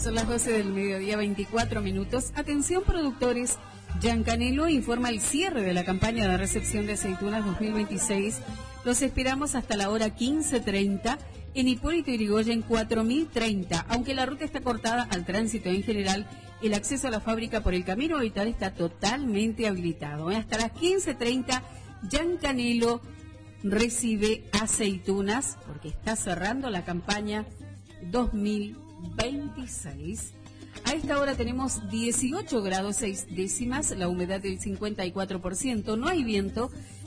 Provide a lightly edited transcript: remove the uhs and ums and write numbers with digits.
Son las 12 del mediodía, 24 minutos. Atención, productores. Giancanelo informa el cierre de la campaña de recepción de aceitunas 2026. Los esperamos hasta la hora 15:30 en Hipólito Yrigoyen 4030. Aunque la ruta está cortada al tránsito en general, el acceso a la fábrica por el camino vital está totalmente habilitado. Hasta las 15:30, Giancanelo recibe aceitunas porque está cerrando la campaña 2026. A esta hora tenemos 18 grados 6 décimas, la humedad del 54%, no hay viento